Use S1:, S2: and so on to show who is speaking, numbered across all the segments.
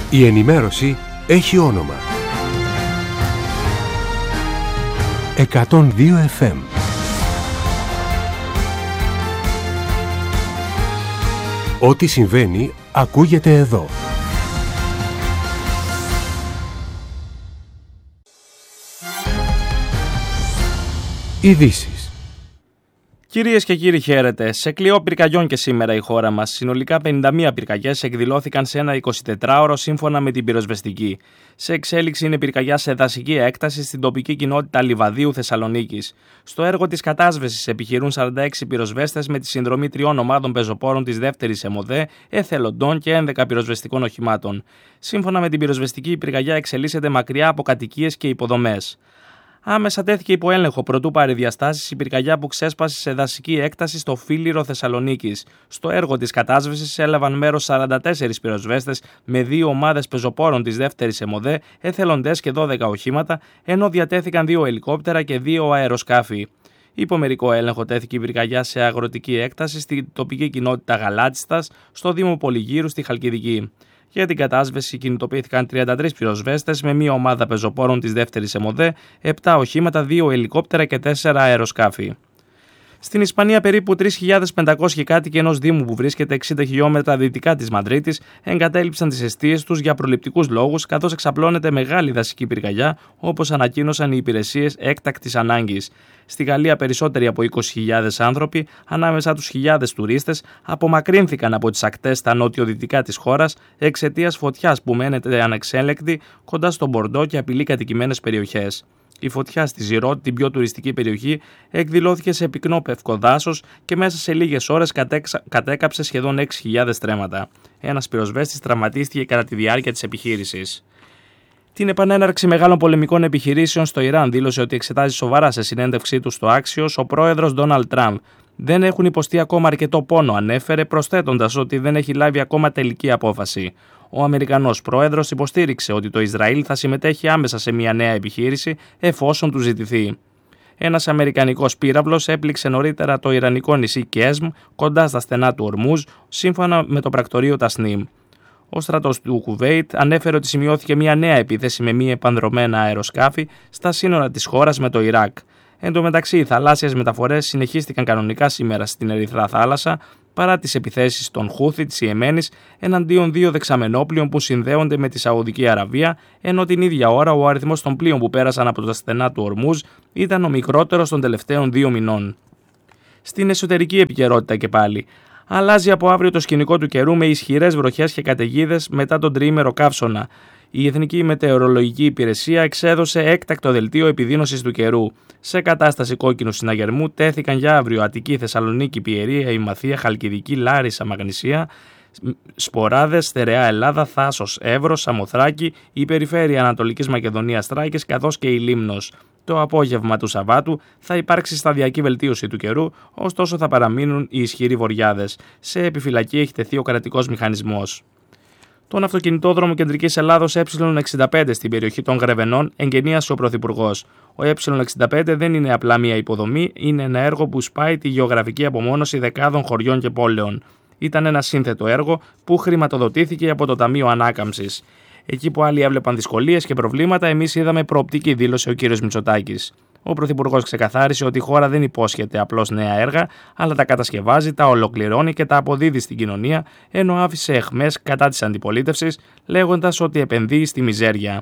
S1: Η ενημέρωση έχει όνομα. 102 FM. Ό,τι συμβαίνει ακούγεται εδώ. Ειδήσεις.
S2: Κυρίες και κύριοι, χαίρετε. Σε κλειό πυρκαγιών και σήμερα η χώρα μας. Συνολικά 51 πυρκαγιές εκδηλώθηκαν σε ένα 24ωρο σύμφωνα με την πυροσβεστική. Σε εξέλιξη είναι πυρκαγιά σε δασική έκταση στην τοπική κοινότητα Λιβαδίου Θεσσαλονίκης. Στο έργο της κατάσβεσης επιχειρούν 46 πυροσβέστες με τη συνδρομή 3 ομάδων πεζοπόρων της δεύτερης ΕΜΟΔΕ, εθελοντών και 11 πυροσβεστικών οχημάτων. Σύμφωνα με την πυροσβεστική, η πυρκαγιά εξελίσσεται μακριά από κατοικίες και υποδομές. Άμεσα τέθηκε υπό έλεγχο προτού πάρει διαστάσεις η πυρκαγιά που ξέσπασε σε δασική έκταση στο Φίλιρο Θεσσαλονίκης. Στο έργο της κατάσβεσης έλαβαν μέρος 44 πυροσβέστες με 2 ομάδες πεζοπόρων της δεύτερης ΕΜΟΔΕ, εθελοντές και 12 οχήματα, ενώ διατέθηκαν 2 ελικόπτερα και 2 αεροσκάφη. Υπό μερικό έλεγχο τέθηκε η πυρκαγιά σε αγροτική έκταση στην τοπική κοινότητα Γαλάτσιστας, στο Δήμο Πολυγύρου στη Χαλκιδική. Για την κατάσβεση κινητοποιήθηκαν 33 πυροσβέστες με 1 ομάδα πεζοπόρων της δεύτερης ΕΜΟΔΕ, 7 οχήματα, 2 ελικόπτερα και 4 αεροσκάφη. Στην Ισπανία, περίπου 3.500 κάτοικοι ενός Δήμου που βρίσκεται 60 χιλιόμετρα δυτικά της Μαδρίτης εγκατέλειψαν τις εστίες τους για προληπτικούς λόγους, καθώς εξαπλώνεται μεγάλη δασική πυρκαγιά, όπως ανακοίνωσαν οι υπηρεσίες έκτακτης ανάγκης. Στη Γαλλία, περισσότεροι από 20.000 άνθρωποι, ανάμεσα τους χιλιάδες τουρίστες, απομακρύνθηκαν από τις ακτές στα νότιο-δυτικά της χώρας εξαιτίας φωτιάς που μένεται ανεξέλεγκτη κοντά στο Μπορντό και απειλεί κατοικημένες περιοχές. Η φωτιά στη Ζιρότ, την πιο τουριστική περιοχή, εκδηλώθηκε σε πυκνό πευκό δάσος και μέσα σε λίγες ώρες κατέκαψε σχεδόν 6.000 στρέμματα. Ένας πυροσβέστης τραυματίστηκε κατά τη διάρκεια της επιχείρησης. Την επανέναρξη μεγάλων πολεμικών επιχειρήσεων στο Ιράν δήλωσε ότι εξετάζει σοβαρά σε συνέντευξή του στο Axios ο πρόεδρος Ντόναλντ Τραμπ. Δεν έχουν υποστεί ακόμα αρκετό πόνο, ανέφερε, προσθέτοντας ότι δεν έχει λάβει ακόμα τελική απόφαση. Ο Αμερικανός πρόεδρος υποστήριξε ότι το Ισραήλ θα συμμετέχει άμεσα σε μια νέα επιχείρηση εφόσον του ζητηθεί. Ένας αμερικανικός πύραυλος έπληξε νωρίτερα το ιρανικό νησί Κέσμ κοντά στα στενά του Ορμούζ, σύμφωνα με το πρακτορείο Τασνίμ. Ο στρατός του Κουβέιτ ανέφερε ότι σημειώθηκε μια νέα επίθεση με μη επανδρωμένα αεροσκάφη στα σύνορα της χώρας με το Ιράκ. Εν τω μεταξύ, οι θαλάσσιες μεταφορές συνεχίστηκαν κανονικά σήμερα στην Ερυθρά Θάλασσα, παρά τις επιθέσεις των Χούθι της Ιεμένης εναντίον 2 δεξαμενόπλοιων που συνδέονται με τη Σαουδική Αραβία, ενώ την ίδια ώρα ο αριθμός των πλοίων που πέρασαν από τα στενά του Ορμούζ ήταν ο μικρότερος των τελευταίων 2 μηνών. Στην εσωτερική επικαιρότητα και πάλι. Αλλάζει από αύριο το σκηνικό του καιρού με ισχυρές βροχές και καταιγίδες μετά τον τριήμερο καύσωνα. Η Εθνική Μετεωρολογική Υπηρεσία εξέδωσε έκτακτο δελτίο επιδείνωσης του καιρού. Σε κατάσταση κόκκινου συναγερμού τέθηκαν για αύριο Αττική, Θεσσαλονίκη, Πιερία, Ημαθία, Χαλκιδική, Λάρισα, Μαγνησία, Σποράδες, Στερεά Ελλάδα, Θάσος, Εύρος, Σαμοθράκη, η περιφέρεια Ανατολικής Μακεδονίας, Θράκης καθώς και η Λίμνος. Το απόγευμα του Σαββάτου θα υπάρξει σταδιακή βελτίωση του καιρού, ωστόσο θα παραμείνουν οι ισχυροί βοριάδες. Σε επιφυλακή έχει τεθεί ο κρατικός μηχανισμός. Τον αυτοκινητόδρομο Κεντρικής Ελλάδος Ε65 στην περιοχή των Γρεβενών εγκαινίασε ο Πρωθυπουργός. Ο Ε65 δεν είναι απλά μια υποδομή, είναι ένα έργο που σπάει τη γεωγραφική απομόνωση δεκάδων χωριών και πόλεων. Ήταν ένα σύνθετο έργο που χρηματοδοτήθηκε από το Ταμείο Ανάκαμψης. Εκεί που άλλοι έβλεπαν δυσκολίες και προβλήματα, εμείς είδαμε προοπτική, δήλωσε ο κ. Μητσοτάκης. Ο Πρωθυπουργός ξεκαθάρισε ότι η χώρα δεν υπόσχεται απλώς νέα έργα, αλλά τα κατασκευάζει, τα ολοκληρώνει και τα αποδίδει στην κοινωνία, ενώ άφησε αιχμές κατά της αντιπολίτευσης, λέγοντας ότι επενδύει στη μιζέρια.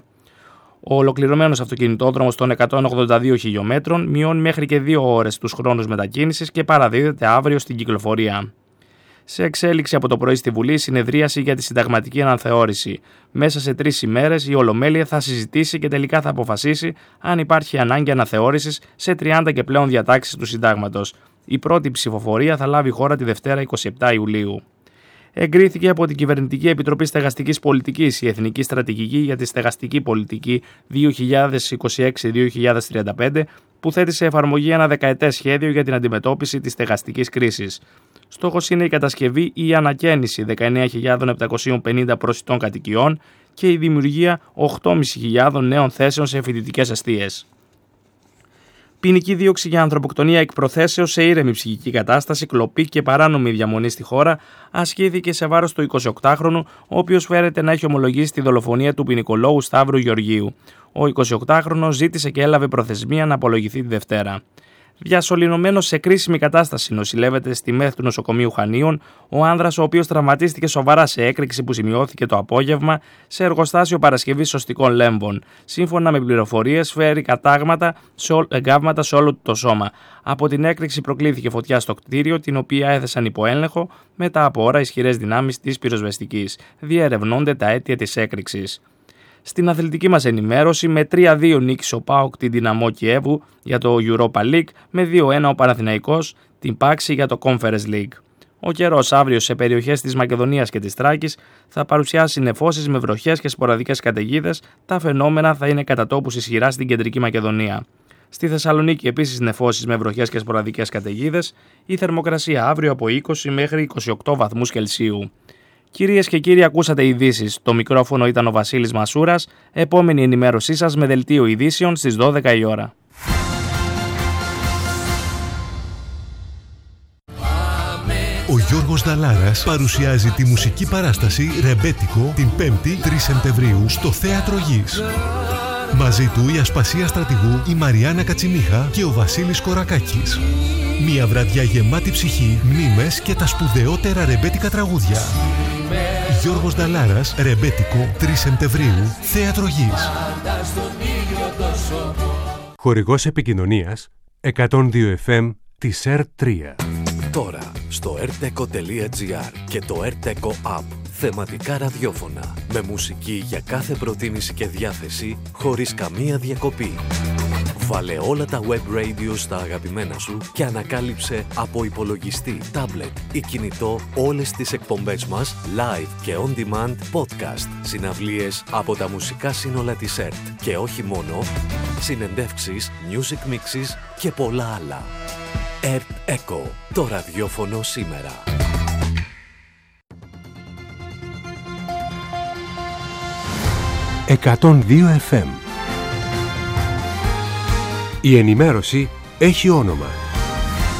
S2: Ο ολοκληρωμένος αυτοκινητόδρομος των 182 χιλιόμετρων μειώνει μέχρι και 2 ώρες τους χρόνους μετακίνησης και παραδίδεται αύριο στην κυκλοφορία. Σε εξέλιξη από το πρωί στη Βουλή, συνεδρίαση για τη συνταγματική αναθεώρηση. Μέσα σε 3 ημέρες η Ολομέλεια θα συζητήσει και τελικά θα αποφασίσει αν υπάρχει ανάγκη αναθεώρησης σε 30 και πλέον διατάξεις του Συντάγματος. Η πρώτη ψηφοφορία θα λάβει χώρα τη Δευτέρα 27 Ιουλίου. Εγκρίθηκε από την Κυβερνητική Επιτροπή Στεγαστικής Πολιτικής η Εθνική Στρατηγική για τη Στεγαστική Πολιτική 2026-2035, που θέτει σε εφαρμογή ένα δεκαετές σχέδιο για την αντιμετώπιση της στεγαστικής κρίσης. Στόχος είναι η κατασκευή ή η ανακαίνιση 19.750 προσιτών κατοικιών και η δημιουργία 8.500 νέων θέσεων σε φοιτητικές εστίες. Ποινική δίωξη για ανθρωποκτονία εκ προθέσεως σε ήρεμη ψυχική κατάσταση, κλοπή και παράνομη διαμονή στη χώρα ασκήθηκε σε βάρος του 28χρονου, ο οποίος φέρεται να έχει ομολογήσει τη δολοφονία του ποινικολόγου Σταύρου Γεωργίου. Ο 28χρονος ζήτησε και έλαβε προθεσμία να απολογηθεί τη Δευτέρα. Διασωληνωμένος σε κρίσιμη κατάσταση νοσηλεύεται στη ΜΕΘ του νοσοκομείου Χανίων ο άνδρας, ο οποίος τραυματίστηκε σοβαρά σε έκρηξη που σημειώθηκε το απόγευμα σε εργοστάσιο παρασκευής σωστικών λέμβων. Σύμφωνα με πληροφορίες, φέρει εγκάβματα σε όλο το σώμα. Από την έκρηξη προκλήθηκε φωτιά στο κτίριο, την οποία έθεσαν υπό έλεγχο μετά από ώρα ισχυρές δυνάμεις της πυροσβεστικής. Διερευνώνται τα αίτια της έκρηξης. Στην αθλητική μας ενημέρωση, με 3-2 νίκησε ο ΠΑΟΚ την Δυναμό Κιέβου για το Europa League, με 2-1 ο Παναθηναϊκός την Πάξη για το Conference League. Ο καιρός αύριο σε περιοχές της Μακεδονίας και της Θράκης θα παρουσιάσει νεφώσεις με βροχές και σποραδικές καταιγίδες. Τα φαινόμενα θα είναι κατά τόπους ισχυρά στην κεντρική Μακεδονία. Στη Θεσσαλονίκη επίσης νεφώσεις με βροχές και σποραδικές καταιγίδες. Η θερμοκρασία αύριο από 20 μέχρι 28 βαθμούς Κελσίου. Κυρίες και κύριοι, ακούσατε ειδήσεις. Το μικρόφωνο ήταν ο Βασίλης Μασούρας. Επόμενη ενημέρωσή σας με δελτίο ειδήσεων στις 12 η ώρα.
S3: Ο Γιώργος Δαλάρας παρουσιάζει τη μουσική παράσταση «Ρεμπέτικο» την 5η 3 Σεπτεμβρίου στο Θέατρο Γης. Μαζί του η Ασπασία Στρατηγού, η Μαριάννα Κατσιμίχα και ο Βασίλης Κορακάκης. Μια βραδιά γεμάτη ψυχή, μνήμες και τα σπουδαιότερα ρεμπέτικα τραγούδια. Γιώργος Δαλάρας, Ρεμπέτικο, 3 Σεπτεμβρίου, Θέατρο Γης.
S1: Χορηγός επικοινωνίας 102 FM της ΕΡΤ3.
S4: Τώρα στο rteco.gr και το rteco app. Θεματικά ραδιόφωνα με μουσική για κάθε προτίμηση και διάθεση χωρίς καμία διακοπή. Βάλε όλα τα web radio στα αγαπημένα σου και ανακάλυψε από υπολογιστή, tablet ή κινητό όλες τις εκπομπές μας live και on demand podcast, συναυλίες από τα μουσικά σύνολα της ΕΡΤ και όχι μόνο, συνεντεύξεις, music mixes και πολλά άλλα. ΕΡΤ Echo, το ραδιόφωνο σήμερα.
S1: «102 FM». Η ενημέρωση έχει όνομα.